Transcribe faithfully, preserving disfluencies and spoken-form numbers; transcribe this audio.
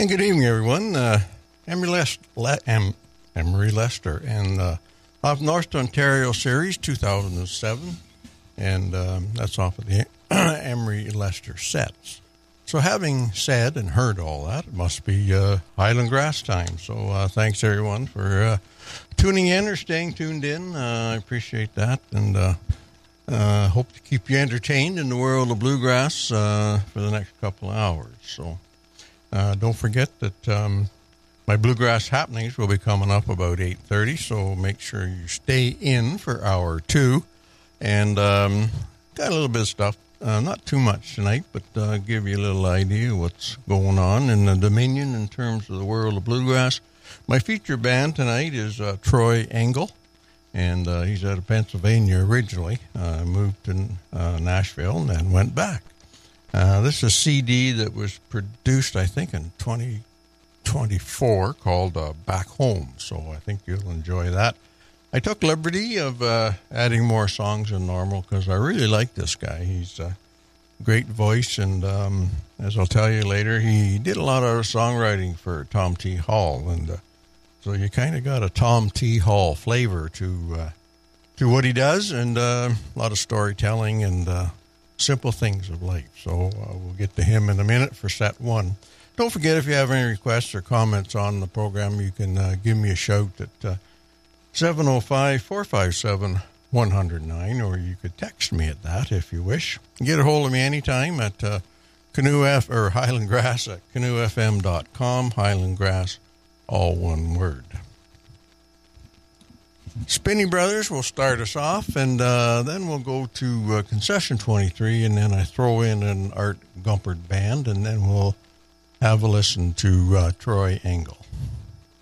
And good evening, everyone. Uh, Emery, Les- Le- em- Emery Lester and uh, off North Ontario Series two thousand seven, and um, that's off of the Emery Lester sets. So having said and heard all that, it must be uh, Highland Grass time. So uh, thanks, everyone, for uh, tuning in or staying tuned in. Uh, I appreciate that, and uh, uh, hope to keep you entertained in the world of bluegrass uh, for the next couple of hours. So uh, don't forget that um, my bluegrass happenings will be coming up about eight thirty, so make sure you stay in for hour two. And um, got a little bit of stuff. Uh, not too much tonight, but uh, give you a little idea of what's going on in the Dominion in terms of the world of bluegrass. My feature band tonight is uh, Troy Engel, and uh, he's out of Pennsylvania originally. Uh, moved to uh, Nashville and then went back. Uh, this is a C D that was produced, I think, in twenty twenty-four called uh, Back Home, so I think you'll enjoy that. I took liberty of uh, adding more songs than normal because I really like this guy. He's a great voice, and um, as I'll tell you later, he did a lot of songwriting for Tom T. Hall, and uh, so you kind of got a Tom T. Hall flavor to uh, to what he does, and uh, a lot of storytelling and uh, simple things of life. So uh, we'll get to him in a minute for set one. Don't forget, if you have any requests or comments on the program, you can uh, give me a shout at uh, seven oh five, four five seven, one oh nine, or you could text me at that if you wish. Get a hold of me anytime at uh, Canoe F or Highland Grass at canoe f m dot com. Highland Grass, all one word. Spinney Brothers will start us off, and uh, then we'll go to uh, Concession twenty-three, and then I throw in an Art Gumpert band, and then we'll have a listen to uh, Troy Engel.